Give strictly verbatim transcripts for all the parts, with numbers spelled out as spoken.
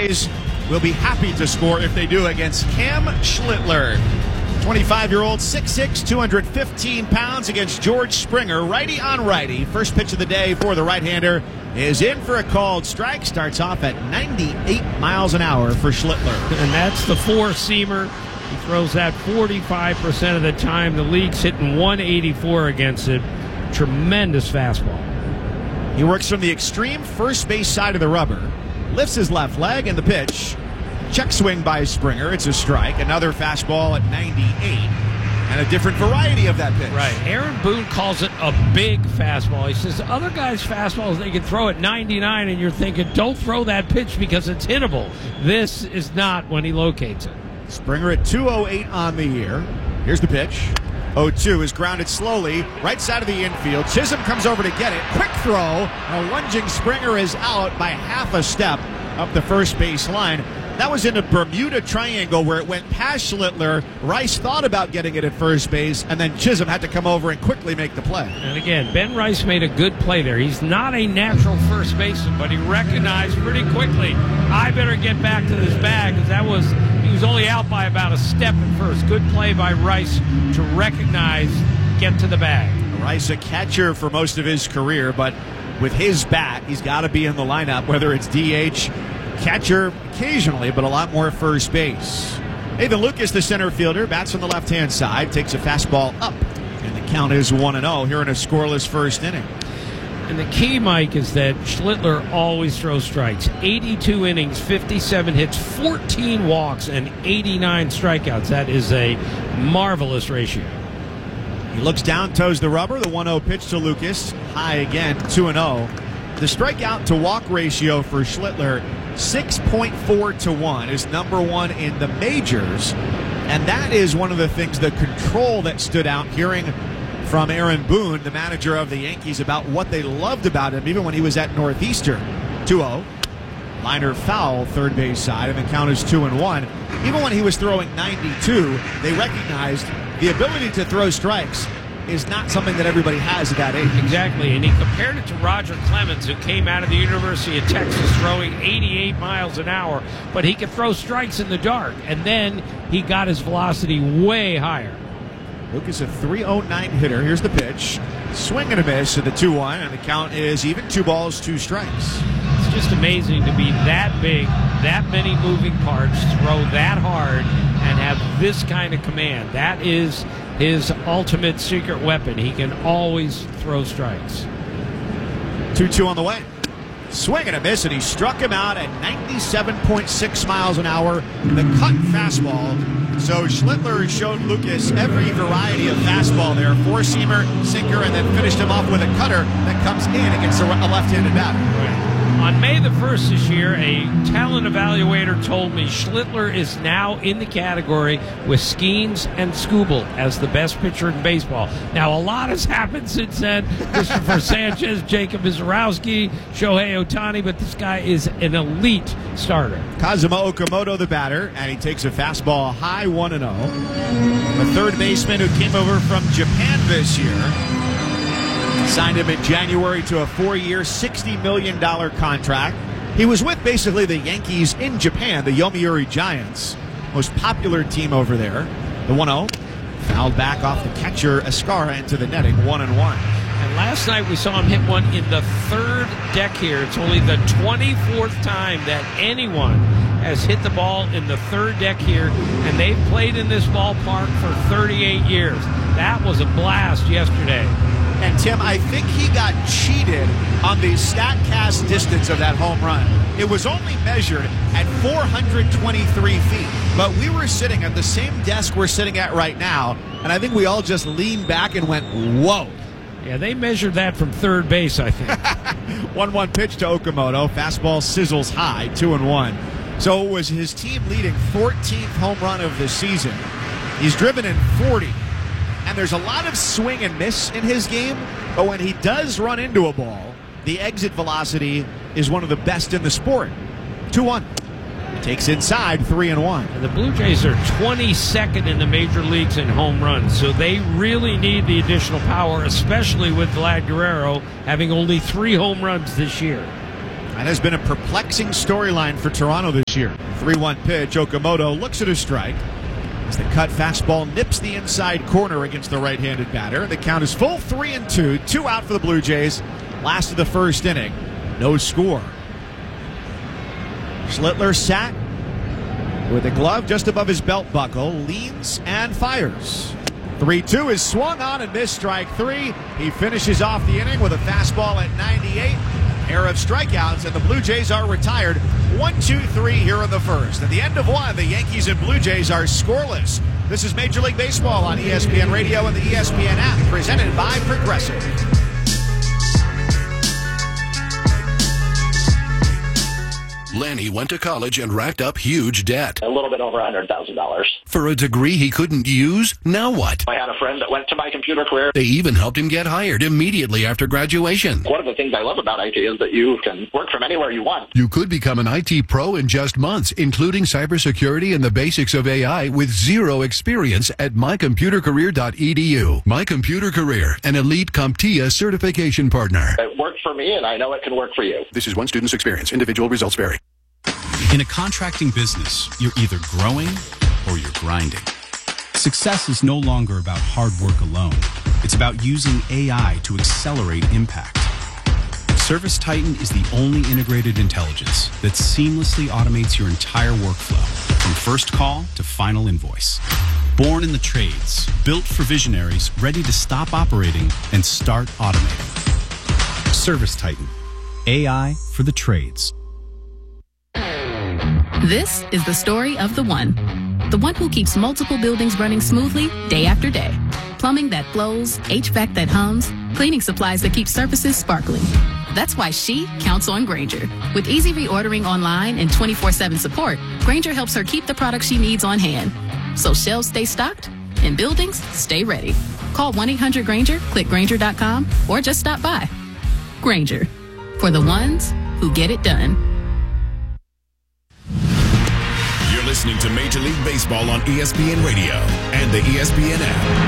Jays will be happy to score if they do against Cam Schlittler. twenty-five-year-old, six six, two hundred fifteen pounds against George Springer, righty on righty. First pitch of the day for the right-hander is in for a called strike. Starts off at ninety-eight miles an hour for Schlittler. And that's the four-seamer. He throws that forty-five percent of the time. The league's hitting one eighty-four against it. Tremendous fastball. He works from the extreme first base side of the rubber. Lifts his left leg, and the pitch. Check swing by Springer. It's a strike. Another fastball at ninety-eight. And a different variety of that pitch. Right. Aaron Boone calls it a big fastball. He says other guys' fastballs, they can throw at ninety-nine, and you're thinking, don't throw that pitch because it's hittable. This is not when he locates it. Springer at two oh eight on the year. Here's the pitch. oh two is grounded slowly, right side of the infield. Chisholm comes over to get it. Quick throw. A lunging Springer is out by half a step up the first base line. That was in a Bermuda Triangle where it went past Schlittler. Rice thought about getting it at first base, and then Chisholm had to come over and quickly make the play. And again, Ben Rice made a good play there. He's not a natural first baseman, but he recognized pretty quickly, I better get back to this bag, because that was, he was only out by about a step at first. Good play by Rice to recognize, get to the bag. Rice, a catcher for most of his career, but with his bat, he's got to be in the lineup, whether it's D H, catcher occasionally, but a lot more first base. Nathan Lucas, the center fielder, bats on the left-hand side, takes a fastball up, and the count is one and oh here in a scoreless first inning. And the key, Mike, is that Schlittler always throws strikes. eighty-two innings, fifty-seven hits, fourteen walks, and eighty-nine strikeouts. That is a marvelous ratio. He looks down, toes the rubber. The one oh pitch to Lucas. High again, two and oh. The strikeout to walk ratio for Schlittler, six point four to one, is number one in the majors. And that is one of the things, the control that stood out, hearing from Aaron Boone, the manager of the Yankees, about what they loved about him, even when he was at Northeastern. two oh. Liner foul, third base side, and the count is two and one. Even when he was throwing ninety-two, they recognized the ability to throw strikes is not something that everybody has at that age. Exactly, and he compared it to Roger Clemens, who came out of the University of Texas throwing eighty-eight miles an hour, but he could throw strikes in the dark, and then he got his velocity way higher. Lucas, a three oh nine hitter. Here's the pitch. Swing and a miss at the two one, and the count is even. Two balls, two strikes. It's just amazing to be that big, that many moving parts, throw that hard, and have this kind of command. That is his ultimate secret weapon. He can always throw strikes. two two on the way. Swing and a miss, and he struck him out at ninety-seven point six miles an hour. The cut fastball. So Schlittler showed Lucas every variety of fastball there. Four-seamer, sinker, and then finished him off with a cutter that comes in against a left-handed batter. Right. On May the first this year, a talent evaluator told me Schlittler is now in the category with Skeens and Skubal as the best pitcher in baseball. Now, a lot has happened since then. Christopher Sanchez, Jacob Mizorowski, Shohei Ohtani, but this guy is an elite starter. Kazuma Okamoto, the batter, and he takes a fastball high, one and oh. The third baseman who came over from Japan this year. Signed him in January to a four-year, sixty million dollars contract. He was with basically the Yankees in Japan, the Yomiuri Giants, most popular team over there. The one oh, fouled back off the catcher Escara into the netting, one and one. And last night we saw him hit one in the third deck here. It's only the twenty-fourth time that anyone has hit the ball in the third deck here, and they've played in this ballpark for thirty-eight years. That was a blast yesterday. And, Tim, I think he got cheated on the StatCast distance of that home run. It was only measured at four hundred twenty-three feet. But we were sitting at the same desk we're sitting at right now, and I think we all just leaned back and went, whoa. Yeah, they measured that from third base, I think. one one pitch to Okamoto. Fastball sizzles high, two and one. So it was his team-leading fourteenth home run of the season. He's driven in forty. And there's a lot of swing and miss in his game, but when he does run into a ball, the exit velocity is one of the best in the sport. two one. Takes inside, three and one. And the Blue Jays are twenty-second in the major leagues in home runs, so they really need the additional power, especially with Vlad Guerrero having only three home runs this year. That has been a perplexing storyline for Toronto this year. three one pitch. Okamoto looks at a strike as the cut fastball nips the inside corner against the right-handed batter. The count is full, three and two. Two out for the Blue Jays. Last of the first inning. No score. Schlittler sat with a glove just above his belt buckle, leans and fires. three two is swung on and missed, strike three. He finishes off the inning with a fastball at ninety-eight. Pair of strikeouts, and the Blue Jays are retired. one two three here in the first. At the end of one, the Yankees and Blue Jays are scoreless. This is Major League Baseball on E S P N Radio and the E S P N app, presented by Progressive. Lanny went to college and racked up huge debt. A little bit over one hundred thousand dollars. For a degree he couldn't use? Now what? I had a friend that went to My Computer Career. They even helped him get hired immediately after graduation. One of the things I love about I T is that you can work from anywhere you want. You could become an I T pro in just months, including cybersecurity and the basics of A I with zero experience at my computer career dot e d u. My Computer Career, an elite CompTIA certification partner. It worked for me, and I know it can work for you. This is one student's experience. Individual results vary. In a contracting business, you're either growing or you're grinding. Success is no longer about hard work alone. It's about using A I to accelerate impact. ServiceTitan is the only integrated intelligence that seamlessly automates your entire workflow, from first call to final invoice. Born in the trades, built for visionaries ready to stop operating and start automating. ServiceTitan, A I for the trades. This is the story of the one. The one who keeps multiple buildings running smoothly day after day. Plumbing that flows, H V A C that hums, cleaning supplies that keep surfaces sparkling. That's why she counts on Grainger. With easy reordering online and twenty-four seven support, Grainger helps her keep the products she needs on hand. So shelves stay stocked and buildings stay ready. Call one eight hundred Grainger, click Grainger dot com, or just stop by. Grainger, for the ones who get it done. Listening to Major League Baseball on E S P N Radio and the E S P N app.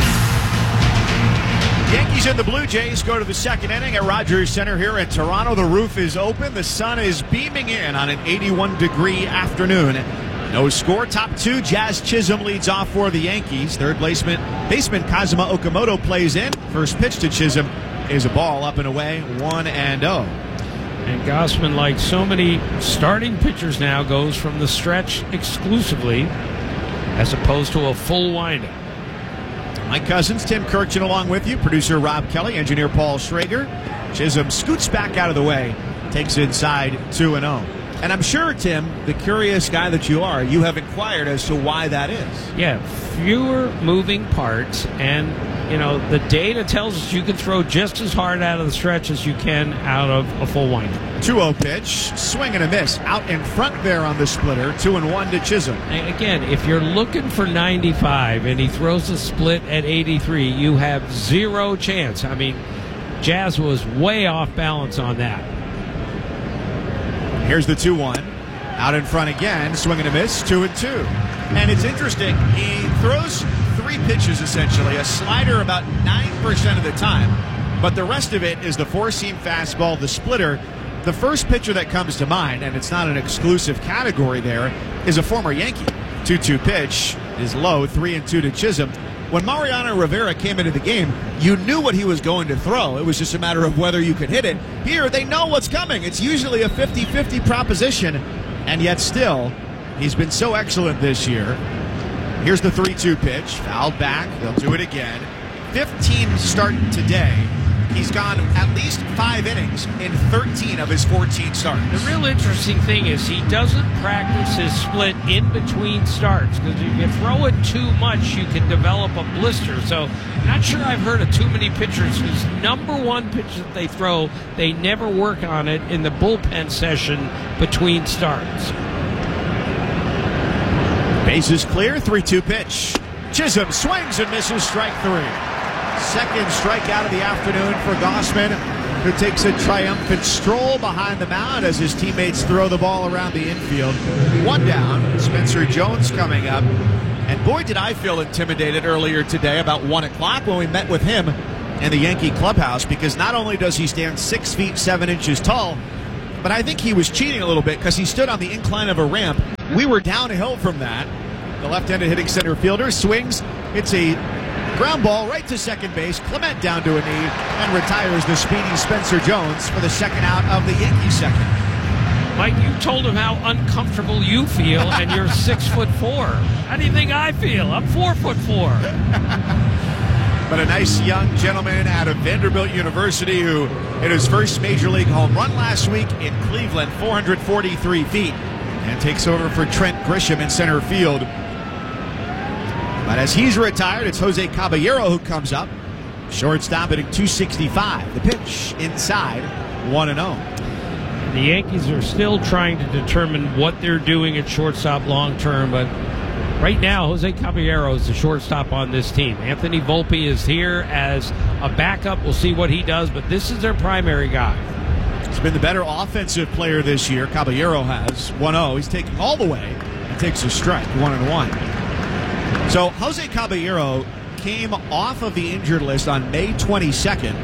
Yankees and the Blue Jays go to the second inning at Rogers Center here in Toronto. The roof is open. The sun is beaming in on an eighty-one degree afternoon. No score. Top two, Jazz Chisholm leads off for the Yankees. Third baseman, baseman Kazuma Okamoto plays in. First pitch to Chisholm is a ball up and away, one and oh. And Gausman, like so many starting pitchers now, goes from the stretch exclusively as opposed to a full windup. Mike Cousins, Tim Kirchin along with you. Producer Rob Kelly, engineer Paul Schrager. Chisholm scoots back out of the way, takes inside two and oh. And I'm sure, Tim, the curious guy that you are, you have inquired as to why that is. Yeah, fewer moving parts, and, you know, the data tells us you can throw just as hard out of the stretch as you can out of a full windup. two oh pitch, swing and a miss. Out in front there on the splitter, two and one to Chisholm. And again, if you're looking for ninety-five and he throws a split at eighty-three, you have zero chance. I mean, Jazz was way off balance on that. Here's the two one. Out in front again, swing and a miss, two and two. And it's interesting, he throws three pitches essentially, a slider about nine percent of the time, but the rest of it is the four-seam fastball, the splitter. The first pitcher that comes to mind, and it's not an exclusive category there, is a former Yankee. two two pitch is low, three and two to Chisholm. When Mariano Rivera came into the game, you knew what he was going to throw. It was just a matter of whether you could hit it. Here, they know what's coming. It's usually a fifty-fifty proposition, and yet still, he's been so excellent this year. Here's the three two pitch, fouled back. They'll do it again. fifteen start today. He's gone at least five innings in thirteen of his fourteen starts. The real interesting thing is he doesn't practice his split in between starts, because if you throw it too much, you can develop a blister. So I'm not sure I've heard of too many pitchers whose number one pitch that they throw, they never work on it in the bullpen session between starts. Bases clear, three two pitch. Chisholm swings and misses, strike three. Second strikeout of the afternoon for Gausman, who takes a triumphant stroll behind the mound as his teammates throw the ball around the infield. One down, Spencer Jones coming up. And boy, did I feel intimidated earlier today about one o'clock when we met with him in the Yankee clubhouse, because not only does he stand six feet seven inches tall, but I think he was cheating a little bit because he stood on the incline of a ramp. We were downhill from that. The left-handed hitting center fielder swings. It's a ground ball right to second base. Clement down to a knee and retires the speedy Spencer Jones for the second out of the Yankees second. Mike, you told him how uncomfortable you feel, and you're six foot four. How do you think I feel? I'm four foot four. But a nice young gentleman out of Vanderbilt University who hit his first major league home run last week in Cleveland, four hundred forty-three feet, and takes over for Trent Grisham in center field. But as he's retired, it's Jose Caballero who comes up. Shortstop hitting two sixty-five. The pitch inside, one and oh. The Yankees are still trying to determine what they're doing at shortstop long term, but right now, Jose Caballero is the shortstop on this team. Anthony Volpe is here as a backup. We'll see what he does, but this is their primary guy. He's been the better offensive player this year. Caballero has one oh. He's taking all the way. He takes a strike, one and one. So Jose Caballero came off of the injured list on May twenty-second.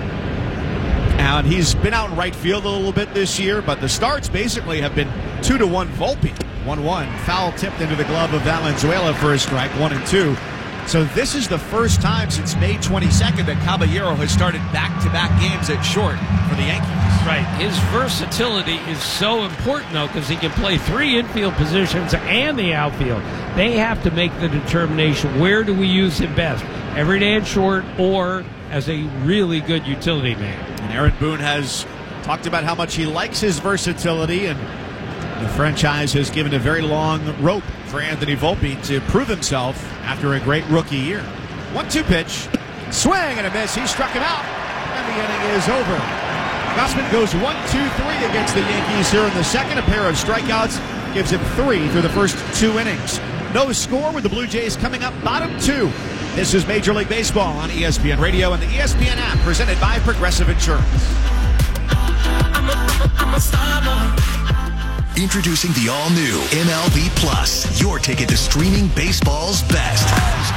And he's been out in right field a little bit this year, but the starts basically have been two to one Volpe. one one. Foul tipped into the glove of Valenzuela for a strike, one and two. So this is the first time since May twenty-second that Caballero has started back-to-back games at short for the Yankees. Right. His versatility is so important, though, because he can play three infield positions and the outfield. They have to make the determination, where do we use him best? Every day at short or as a really good utility man. And Aaron Boone has talked about how much he likes his versatility, and the franchise has given a very long rope for Anthony Volpe to prove himself after a great rookie year. one two pitch. Swing and a miss. He struck him out. And the inning is over. Gausman goes one two three against the Yankees here in the second. A pair of strikeouts gives him three through the first two innings. No score with the Blue Jays coming up bottom two. This is Major League Baseball on E S P N Radio and the E S P N app, presented by Progressive Insurance. I'm a, I'm a star boy. Introducing the all-new M L B Plus, your ticket to streaming baseball's best.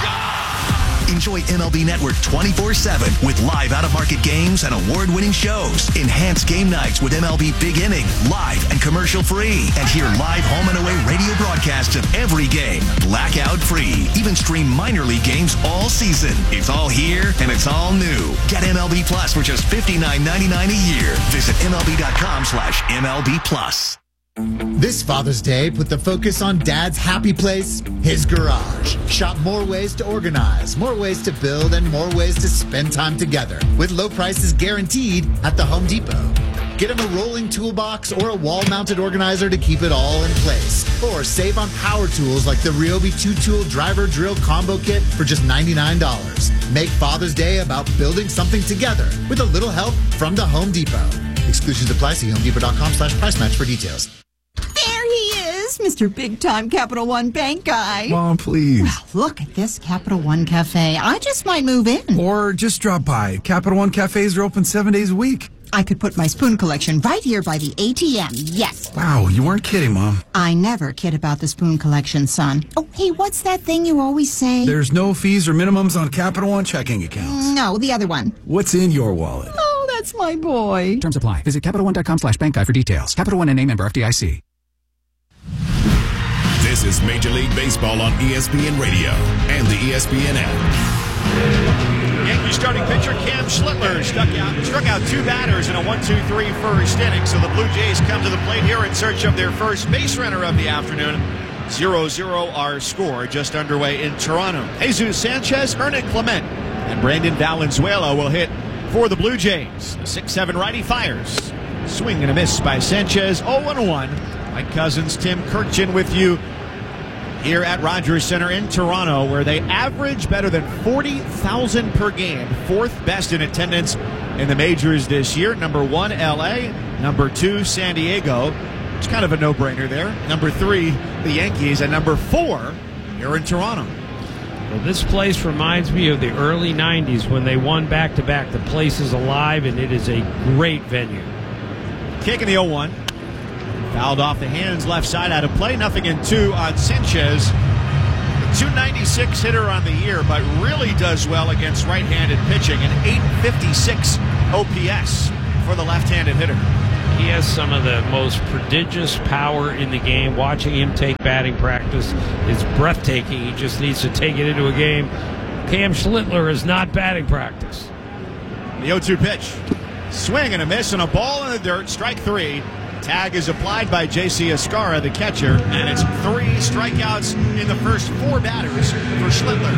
Enjoy M L B Network twenty-four seven with live out-of-market games and award-winning shows. Enhance game nights with M L B Big Inning, live and commercial-free. And hear live home and away radio broadcasts of every game, blackout-free. Even stream minor league games all season. It's all here and it's all new. Get M L B Plus for just fifty-nine ninety-nine a year. Visit MLB.com slash MLB Plus. This Father's Day, put the focus on Dad's happy place, his garage. Shop more ways to organize, more ways to build, and more ways to spend time together. With low prices guaranteed at the Home Depot. Get him a rolling toolbox or a wall-mounted organizer to keep it all in place. Or save on power tools like the Ryobi two-tool driver drill combo kit for just ninety-nine dollars. Make Father's Day about building something together with a little help from the Home Depot. Exclusions apply. See homedepot.com slash price match for details. There he is, Mister Big Time Capital One Bank guy. Mom, please. Well, look at this Capital One Cafe. I just might move in. Or just drop by. Capital One Cafes are open seven days a week. I could put my spoon collection right here by the A T M. Yes. Wow, you weren't kidding, Mom. I never kid about the spoon collection, son. Oh, hey, what's that thing you always say? There's no fees or minimums on Capital One checking accounts. No, the other one. What's in your wallet? Oh, that's my boy. Terms apply. Visit CapitalOne.com slash bank guide for details. Capital One N A member F D I C. This is Major League Baseball on E S P N Radio and the E S P N app. Yankee starting pitcher Cam Schlittler stuck out, struck out two batters in a one two three first inning. So the Blue Jays come to the plate here in search of their first base runner of the afternoon. zero zero our score just underway in Toronto. Jesus Sanchez, Ernie Clement, and Brandon Valenzuela will hit for the Blue Jays. The six seven righty fires. Swing and a miss by Sanchez, oh one one. Mike Cousins, Tim Kurkjian with you here at Rogers Center in Toronto, where they average better than forty thousand per game. Fourth best in attendance in the majors this year. Number one, L A. Number two, San Diego. It's kind of a no-brainer there. Number three, the Yankees. And number four, here in Toronto. Well, this place reminds me of the early nineties when they won back-to-back. The place is alive, and it is a great venue. Kick in the oh one. Fouled off the hands, left side out of play. Nothing in two on Sanchez. The two ninety-six hitter on the year, but really does well against right-handed pitching. An eight fifty-six O P S for the left-handed hitter. He has some of the most prodigious power in the game. Watching him take batting practice is breathtaking. He just needs to take it into a game. Cam Schlittler is not batting practice. The oh two pitch. Swing and a miss and a ball in the dirt. Strike three. Tag is applied by J C Escarra, the catcher, and it's three strikeouts in the first four batters for Schlittler.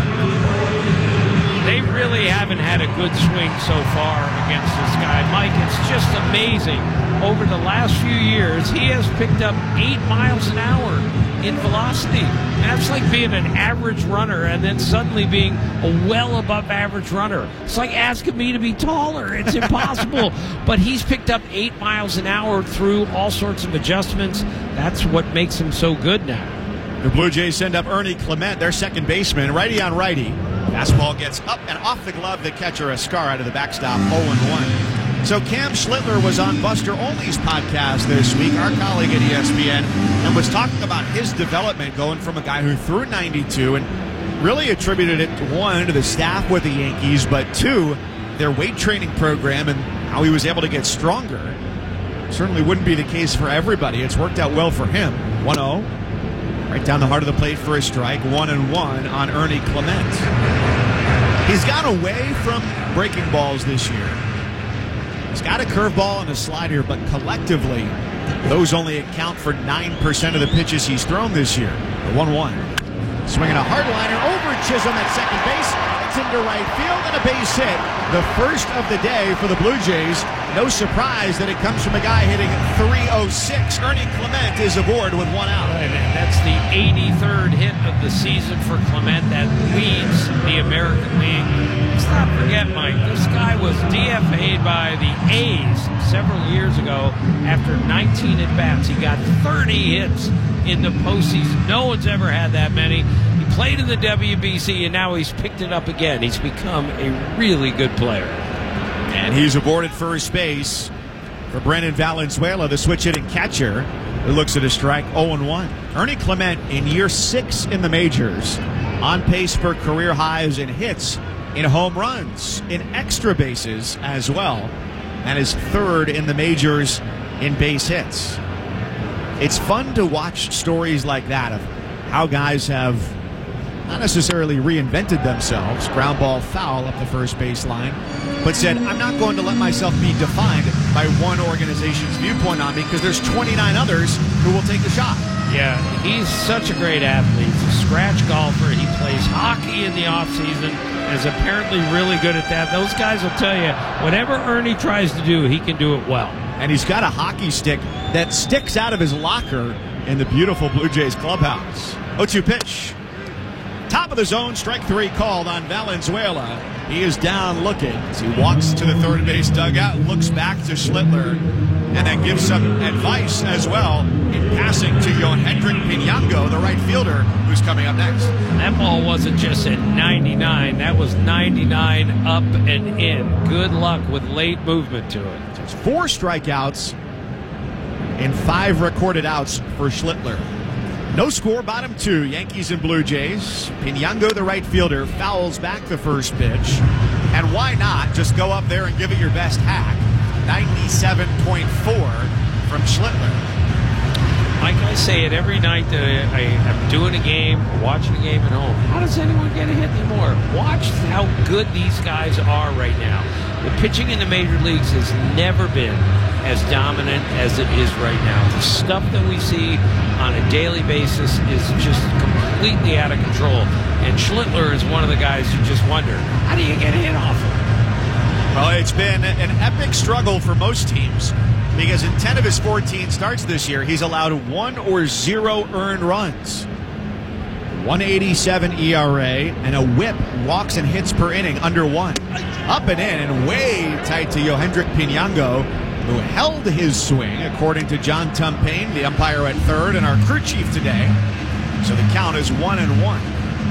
They really haven't had a good swing so far against this guy. Mike, it's just amazing. Over the last few years, he has picked up eight miles an hour in velocity. That's like being an average runner and then suddenly being a well above average runner. It's like asking me to be taller. It's impossible. But he's picked up eight miles an hour through all sorts of adjustments. That's what makes him so good now. The Blue Jays send up Ernie Clement, their second baseman, righty on righty. Fastball gets up and off the glove. The catcher Escarra to the backstop, oh and one. So Cam Schlittler was on Buster Olney's podcast this week, our colleague at E S P N, and was talking about his development going from a guy who threw ninety-two and really attributed it, one, to the staff with the Yankees, but two, their weight training program and how he was able to get stronger. Certainly wouldn't be the case for everybody. It's worked out well for him. one oh. Right down the heart of the plate for a strike. One and one on Ernie Clement. He's gone away from breaking balls this year. He's got a curveball and a slider, but collectively, those only account for nine percent of the pitches he's thrown this year. The one one. Swinging a hardliner over Chisholm at second base. It's into right field and a base hit. The first of the day for the Blue Jays. No surprise that it comes from a guy hitting three oh six. Ernie Clement is aboard with one out. Right, and that's the eighty-third hit of the season for Clement. That leads the American League. Let's not forget, Mike, this guy was D F A'd by the A's several years ago after nineteen at-bats. He got thirty hits in the postseason. No one's ever had that many. He played in the W B C, and now he's picked it up again. He's become a really good player. And he's aboard at first base for Brendan Valenzuela, the switch-hitting catcher, who looks at a strike, oh and one. Ernie Clement, in year six in the majors, on pace for career highs in hits, in home runs, in extra bases as well, and is third in the majors in base hits. It's fun to watch stories like that of how guys have not necessarily reinvented themselves, ground ball foul up the first base line, but said, I'm not going to let myself be defined by one organization's viewpoint on me because there's twenty-nine others who will take a shot. Yeah, he's such a great athlete. He's a scratch golfer. He plays hockey in the offseason and is apparently really good at that. Those guys will tell you, whatever Ernie tries to do, he can do it well. And he's got a hockey stick that sticks out of his locker in the beautiful Blue Jays clubhouse. oh two pitch. Top of the zone, strike three called on Valenzuela. He is down looking as he walks to the third base dugout, looks back to Schlittler, and then gives some advice as well in passing to Yohendrick Pinango, the right fielder, who's coming up next. That ball wasn't just at ninety-nine. That was ninety-nine up and in. Good luck with late movement to it. It's four strikeouts and five recorded outs for Schlittler. No score, bottom two, Yankees and Blue Jays. Pinango, the right fielder, fouls back the first pitch. And why not just go up there and give it your best hack? ninety-seven point four from Schlittler. Mike, I say it every night that I am doing a game, watching a game at home. How does anyone get a hit anymore? Watch how good these guys are right now. The pitching in the major leagues has never been as dominant as it is right now. The stuff that we see on a daily basis is just completely out of control. And Schlittler is one of the guys you just wonder, how do you get a hit off him? Well, it's been an epic struggle for most teams because in ten of his fourteen starts this year, he's allowed one or zero earned runs. one eighty-seven E R A and a whip, walks and hits per inning, under one. Up and in and way tight to Yohendrick Pinango, who held his swing, according to John Tumpane, the umpire at third, and our crew chief today. So the count is one and one.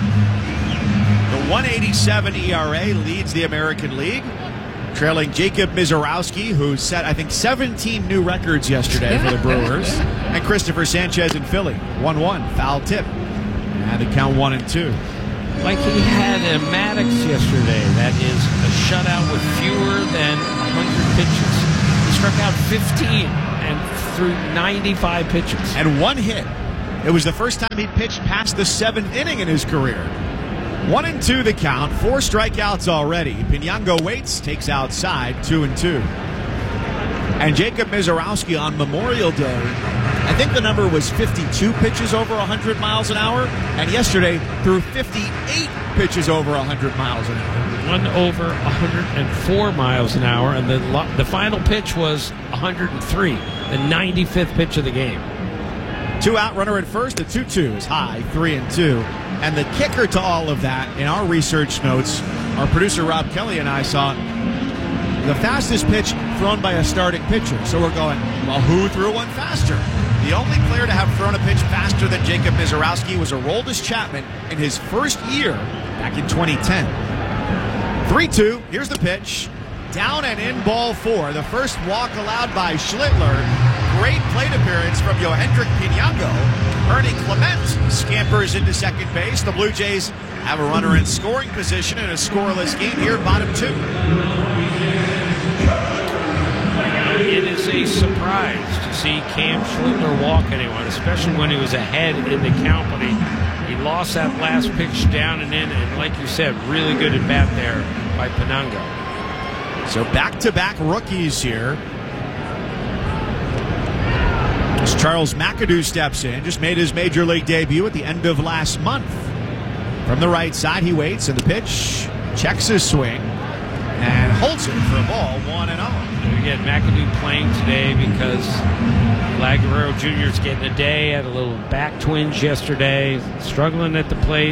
The one eighty-seven E R A leads the American League, trailing Jacob Mizorowski, who set, I think, seventeen new records yesterday for the Brewers, and Christopher Sanchez in Philly. one one, foul tip. And the count one and two. Like he had a Maddox yesterday. That is a shutout with fewer than one hundred pitches. He struck out fifteen, and threw ninety-five pitches. And one hit. It was the first time he'd pitched past the seventh inning in his career. One and two the count, four strikeouts already. Pinango waits, takes outside, two and two. And Jacob Misiorowski on Memorial Day, I think the number was fifty-two pitches over one hundred miles an hour, and yesterday threw fifty-eight pitches over one hundred miles an hour. One over one hundred four miles an hour, and the the final pitch was one hundred three, the ninety-fifth pitch of the game. Two out, runner at first, the two two is high, three and two. And the kicker to all of that, in our research notes, our producer Rob Kelly and I saw the fastest pitch thrown by a starting pitcher. So we're going, well, who threw one faster? The only player to have thrown a pitch faster than Jacob Misiorowski was Aroldis Chapman in his first year back in twenty ten. three two, here's the pitch. Down and in, ball four. The first walk allowed by Schlittler. Great plate appearance from Yohendrick Pinango. Ernie Clement scampers into second base. The Blue Jays have a runner in scoring position in a scoreless game here, bottom two. It is a surprise to see Cam Schlittler walk anyone, especially when he was ahead in the count, but he, he lost that last pitch down and in, and like you said, really good at bat there by Pinango. So back-to-back rookies here. As Charles McAdoo steps in, just made his major league debut at the end of last month. From the right side, he waits, and the pitch checks his swing and holds it for a ball, one and oh. We get McAdoo playing today because Vlad Guerrero Junior is getting a day, had a little back twinge yesterday, struggling at the plate.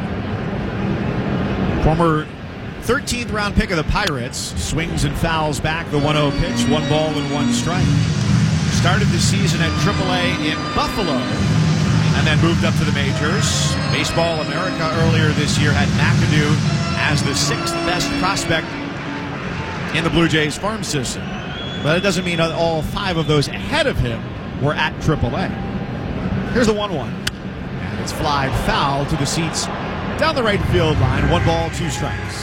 Former thirteenth round pick of the Pirates swings and fouls back the one oh pitch, one ball and one strike. Started the season at triple A in Buffalo and then moved up to the majors. Baseball America earlier this year had McAdoo as the sixth best prospect in the Blue Jays farm system. But it doesn't mean all five of those ahead of him were at triple A. Here's the one one. And it's flied foul to the seats down the right field line. One ball, two strikes.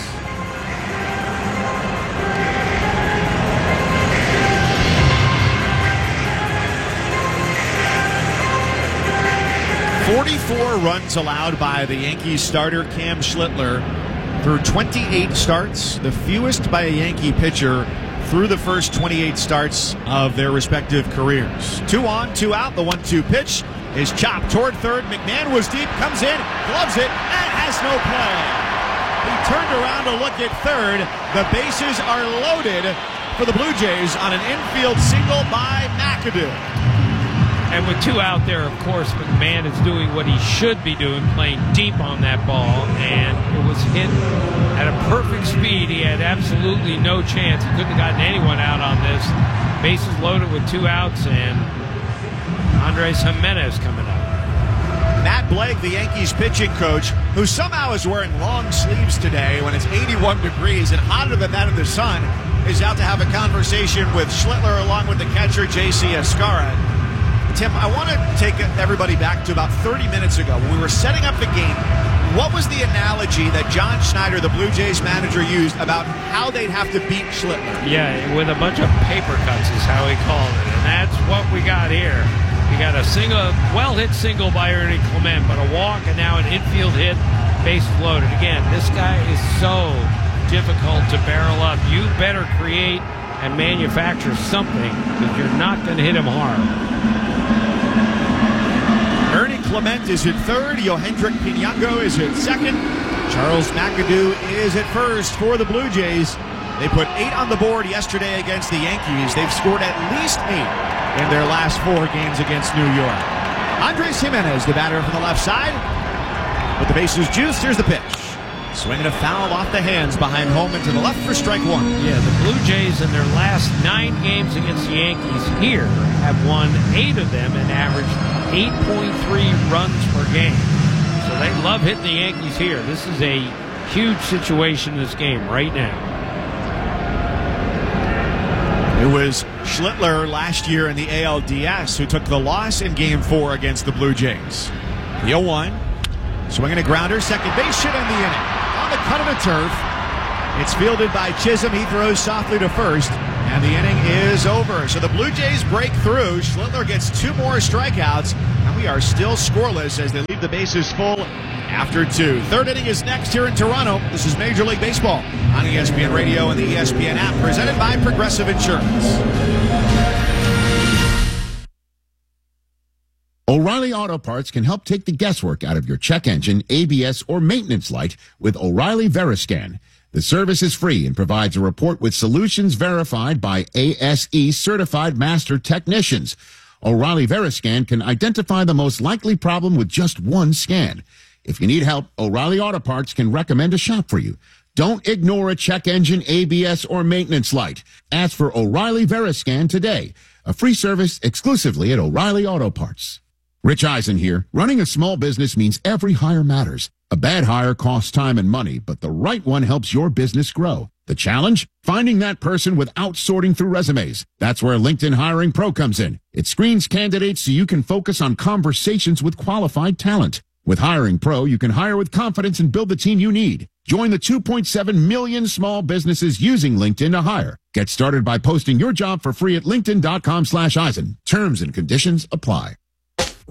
forty-four runs allowed by the Yankees starter Cam Schlittler through twenty-eight starts, the fewest by a Yankee pitcher through the first twenty-eight starts of their respective careers. Two on, two out. The one two pitch is chopped toward third. McMahon was deep, comes in, gloves it, and has no play. He turned around to look at third. The bases are loaded for the Blue Jays on an infield single by McAdoo. And with two out there, of course, McMahon is doing what he should be doing, playing deep on that ball, and it was hit at a perfect speed. He had absolutely no chance. He couldn't have gotten anyone out on this. Bases loaded with two outs, and Andres Jimenez coming up. Matt Blake, the Yankees pitching coach, who somehow is wearing long sleeves today when it's eighty-one degrees and hotter than that in the sun, is out to have a conversation with Schlittler along with the catcher, J C Escarra. Tim, I want to take everybody back to about thirty minutes ago when we were setting up the game. What was the analogy that John Schneider, the Blue Jays manager, used about how they'd have to beat Schlittler? Yeah, with a bunch of paper cuts is how he called it, and that's what we got here. We got a single, well-hit single by Ernie Clement, but a walk and now an infield hit, bases loaded. Again, this guy is so difficult to barrel up. You better create and manufacture something because you're not going to hit him hard. Ernie Clement is at third. Yohendrick Pinango is at second. Charles McAdoo is at first for the Blue Jays. They put eight on the board yesterday against the Yankees. They've scored at least eight in their last four games against New York. Andres Jimenez, the batter from the left side. With the bases juiced, here's the pitch. Swinging a foul off the hands behind home into the left for strike one. Yeah, the Blue Jays in their last nine games against the Yankees here have won eight of them and averaged eight point three runs per game. So they love hitting the Yankees here. This is a huge situation in this game right now. It was Schlittler last year in the A L D S who took the loss in game four against the Blue Jays. The oh one, swinging a grounder, second base should end the inning. On the cut of the turf, it's fielded by Chisholm. He throws softly to first. And the inning is over. So the Blue Jays break through. Schlittler gets two more strikeouts. And we are still scoreless as they leave the bases full after two. Third inning is next here in Toronto. This is Major League Baseball on E S P N Radio and the E S P N app, presented by Progressive Insurance. O'Reilly Auto Parts can help take the guesswork out of your check engine, A B S, or maintenance light with O'Reilly Veriscan. The service is free and provides a report with solutions verified by A S E certified master technicians. O'Reilly Veriscan can identify the most likely problem with just one scan. If you need help, O'Reilly Auto Parts can recommend a shop for you. Don't ignore a check engine, A B S, or maintenance light. Ask for O'Reilly Veriscan today. A free service exclusively at O'Reilly Auto Parts. Rich Eisen here. Running a small business means every hire matters. A bad hire costs time and money, but the right one helps your business grow. The challenge? Finding that person without sorting through resumes. That's where LinkedIn Hiring Pro comes in. It screens candidates so you can focus on conversations with qualified talent. With Hiring Pro, you can hire with confidence and build the team you need. Join the two point seven million small businesses using LinkedIn to hire. Get started by posting your job for free at linkedin.com slash Eisen. Terms and conditions apply.